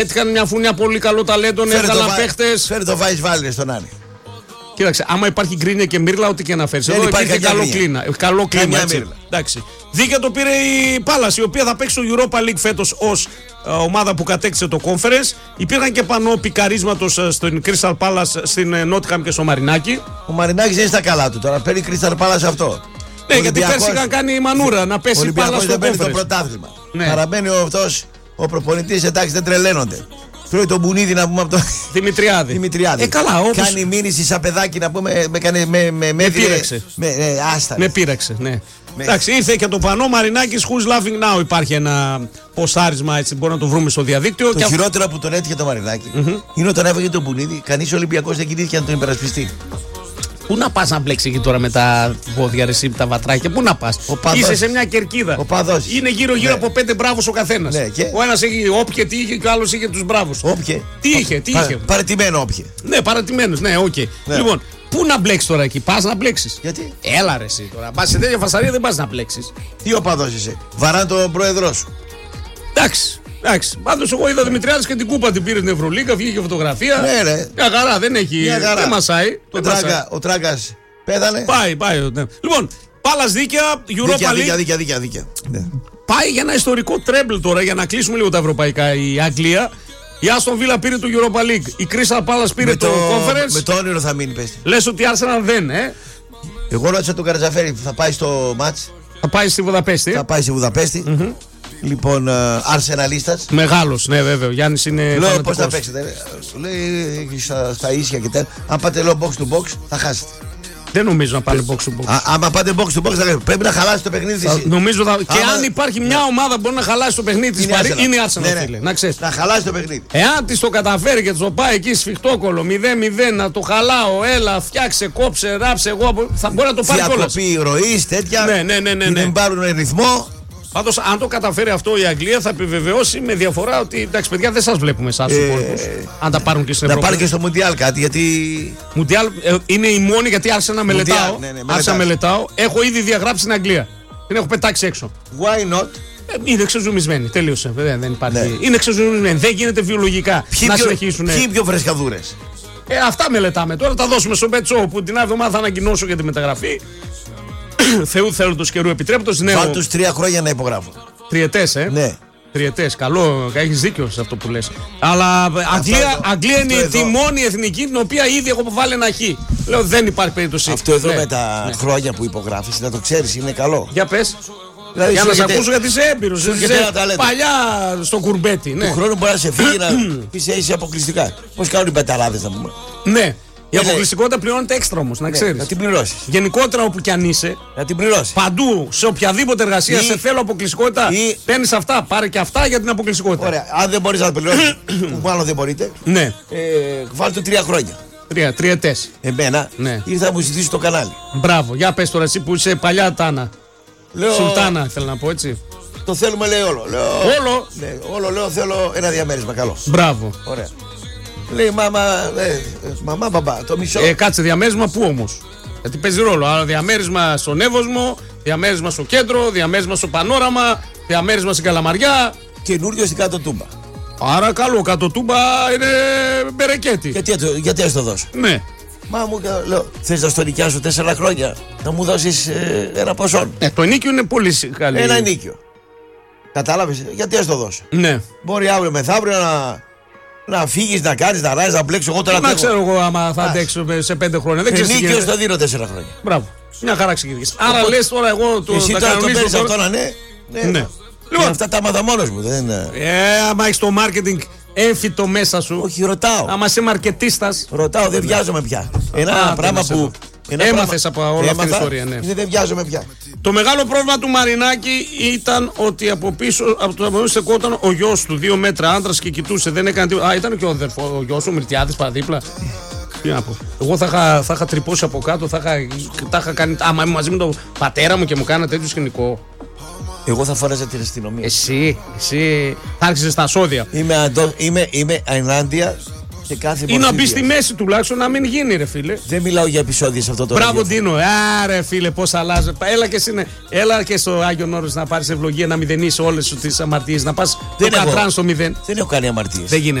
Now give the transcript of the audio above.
Έτυχαν μια φουνιά πολύ καλό ταλέντο, έβγαλαν παίχτες. Φέρε το Βάις Βάλερ στον Άρη. Κοίταξε, άμα υπάρχει γκρίνια και μύρλα, ό,τι και να φέρεις. Εδώ υπήρχε καλό κλίμα. Εντάξει. Δίκαια το πήρε η Πάλας, η οποία θα παίξει το Europa League φέτος ως ομάδα που κατέκτησε το Conference. Υπήρχαν και πανό πικαρίσματος στην Crystal Palace, στην Nottingham και στο Μαρινάκι. Ο Μαρινάκης δεν είναι στα καλά του τώρα. Παίρνει Crystal Palace αυτό. Ναι, γιατί πέρσι είχαν κάνει η μανούρα να πέσει η Palace στο Conference. Το πρωτάθλημα. Παραμένει ο προπονητής, εντάξει, δεν τρελαίνονται. Τρώει τον Μπουνίδη να πούμε από το Δημητριάδη. Καλά, όπως... Κάνει μήνυση σαν παιδάκι να πούμε. Με πείραξε. Με πείραξε, ναι. Εντάξει, ήρθε και το πανό Μαρινάκης Who's Laughing Now. Υπάρχει ένα ποστάρισμα, έτσι μπορεί να το βρούμε στο διαδίκτυο. Το χειρότερο που τον έτυχε το Μαρινάκη είναι όταν έφαγε τον Μπουνίδη. Κανείς Ολυμπιακός δεν κινήθηκε να τον υπερασπιστεί. Πού να πας να μπλέξει εκεί τώρα με τα πόδια, ρε, τα βατράκια, πού να πας? Είσαι σε μια κερκίδα. Είναι γύρω-γύρω από 5 μπράβους ο καθένας. Ο ένας έχει όποιε τι είχε και ο άλλος είχε τους μπράβους. Τι είχε. Παρατημένο όποιε. Ναι, παρατημένος, ναι, οκ. Λοιπόν, πού να μπλέξεις τώρα εκεί, πας να μπλέξεις? Γιατί? Έλα ρε εσύ τώρα, πας σε τέτοια φασαρία δεν πας να μπλέξεις. Τι οπαδός είσαι? Βαράν τον πρόεδρό σου. Εντάξει, πάντως εγώ είδα Δημητριάδης και την κούπα την πήρε στην Ευρωλίγκα, βγήκε φωτογραφία. Ναι, ρε. Μια χαρά, δεν έχει. Δεν μασάει. Ο Τράγκας πέθανε. Πάει. Ναι. Λοιπόν, Πάλας δίκαια, Europa League. Δίκαια. Ναι. Πάει για ένα ιστορικό τρέμπλ τώρα για να κλείσουμε λίγο τα ευρωπαϊκά. Η Αγγλία. Η Άστον Βίλα πήρε το Europa League. Η Crystal Palace πήρε το Conference. Με το όνειρο θα μείνει, πες. Λες ότι η Arsenal δεν, Εγώ ρώτησα τον Καρατζαφέρη, θα πάει στο μάτς. Θα πάει στη Βουδαπέστη. Λοιπόν, Αρσεναλίστας. Μεγάλος, ναι, βέβαια. Ο Γιάννης είναι. Λέω πώς θα παίξετε. Λέει στα ίσια και τέτοια. Αν πάτε λέω box to box, θα χάσετε. Δεν νομίζω να πάνε box to box. Άμα πάτε box to box, πρέπει να χαλάσει το παιχνίδι της. Νομίζω και αν υπάρχει μια ομάδα που μπορεί να χαλάσει το παιχνίδι της Παρί, είναι η Arsenal. Να χαλάσει το παιχνίδι. Εάν της το καταφέρει και της το πάει εκεί σφιχτόκολο 0-0, να το χαλάω, έλα, φτιάξε, κόψε, ράψε, εγώ θα μπορεί να το πάρει κιόλας. Διακοπή ροής, τέτοια. Ναι. Δεν πάρουν ρυθμό. Πάντως, αν το καταφέρει αυτό η Αγγλία, θα επιβεβαιώσει με διαφορά ότι εντάξει, παιδιά, δεν σας βλέπουμε εσάς τους υπόλοιπους. Αν τα πάρουν και στην Ευρώπη. Να πάρουν και στο Μουντιάλ κάτι, γιατί. Μουντιάλ είναι η μόνη, γιατί άρχισα να μελετάω. Άρχισα να μελετάω. Έχω ήδη διαγράψει στην Αγγλία. Την έχω πετάξει έξω. Why not? Είναι εξεζουμισμένη. Τελείωσε. Δεν υπάρχει. Ναι. Είναι εξεζουμισμένη. Δεν γίνεται βιολογικά να συνεχίσουν. Ποιοι πιο φρεσκαδούρες. Αυτά μελετάμε. Τώρα τα δώσουμε στο Bet Show που την άλλη εβδομάδα θα ανακοινώσω για τη μεταγραφή. Θεού θέλοντος καιρού επιτρέπτος. Βάλ τους 3 χρόνια να υπογράφω. Τριετές, Ναι. Τριετές, καλό, έχεις δίκιο σε αυτό που λες. Αλλά Αγγλία είναι τη μόνη εθνική την οποία ήδη έχω βάλει ένα χ. Λέω δεν υπάρχει περίπτωση. Αυτό εδώ με τα χρόνια που υπογράφεις, να το ξέρεις, είναι καλό. Για πες. Δηλαδή, για να σε ακούσω γιατί είσαι έμπειρος. Παλιά στο κουρμπέτι. Του χρόνου μπορεί να σε φύγει να πεις είσαι αποκλειστικά. Πώς κάνουν οι πεταράδες να πούμε. Ναι. Η αποκλειστικότητα πληρώνεται έξτρα όμως, να ξέρεις. Να την πληρώσεις. Γενικότερα όπου κι αν είσαι, να την πληρώσεις. Παντού, σε οποιαδήποτε εργασία, σε θέλω αποκλειστικότητα. Παίρνεις αυτά, πάρε και αυτά για την αποκλειστικότητα. Ωραία. Αν δεν μπορείς να το πληρώσεις, που μάλλον δεν μπορείτε. Ναι. Βάλτε 3 χρόνια. Τριετές. Εμένα ήρθα να μου ζητήσει το κανάλι. Μπράβο, για πες τώρα εσύ που είσαι παλιά Τάνα. Σουλτάνα, θέλω να πω έτσι. Το θέλουμε, λέει όλο. Όλο. Ναι, όλο λέω θέλω ένα διαμέρισμα, καλό. Μπράβο. Ωραία. Λέει μαμά, μπαμπά, το μισό. Κάτσε διαμέρισμα πού όμως? Γιατί παίζει ρόλο. Άρα διαμέρισμα στον Εύωσμο, διαμέρισμα στο κέντρο, διαμέρισμα στο Πανόραμα, διαμέρισμα στην Καλαμαριά. Καινούριο στην Κάτω Τούμπα. Άρα καλό, Κάτω Τούμπα είναι μπερεκέτη. Γιατί ας το δώσω? Ναι. Μα μου λέω, θες να στο νοικιάσω 4 χρόνια, να μου δώσεις ένα ποσό. Το ενίκιο είναι πολύ καλό. Ένα ενίκιο. Κατάλαβες, γιατί ας το δώσω? Ναι. Μπορεί αύριο μεθαύριο να φύγεις, να κάνεις, να ράζεις, να μπλέξω εγώ τώρα. Δεν ξέρω εγώ άμα θα αντέξω σε 5 χρόνια. Δεν ξέρω. Ενίκιο το δίνω 4 χρόνια. Μπράβο. Μια χαρά ξεκινήσεις. Άρα λες τώρα εγώ το. Εσύ τώρα το παίρνεις αυτό να ναι. Λοιπόν, αυτά τα έμαθα μόνος μου. Άμα έχεις το marketing έμφυτο μέσα σου. Όχι, ρωτάω. Άμα είσαι μαρκετίστας. Ρωτάω, δεν βιάζομαι πια. Ένα πράγμα που. Έμαθες από όλη αυτή την ιστορία, ναι. Δεν βιάζομαι πια. Το μεγάλο πρόβλημα του Μαρινάκη ήταν ότι από πίσω στεκόταν ο γιος του, 2 μέτρα άντρας και κοιτούσε. Δεν έκανε τίποτα. Ήταν και ο γιος ο Μυρτιάδης παραδίπλα. Τι να πω. Εγώ θα είχα τρυπώσει από κάτω, θα είχα κάνει. Άμα είμαι μαζί με τον πατέρα μου και μου κάνα τέτοιο σκηνικό. Εγώ θα φόραζα την αστυνομία. Εσύ θα άρχισες στα σώδια. Είμαι ενάντια Ή να μπει στη μέση τουλάχιστον να μην γίνει, ρε φίλε. Δεν μιλάω για επεισόδια σε αυτό το Μπράβο, Ντίνο. Άρε, φίλε, πώς αλλάζει. Έλα και στο Άγιον Όρος να πάρεις ευλογία, να μηδενίσει όλες τις αμαρτίες, να πας το κατράν στο 0. Δεν έχω κάνει αμαρτίες. Δεν γίνεται.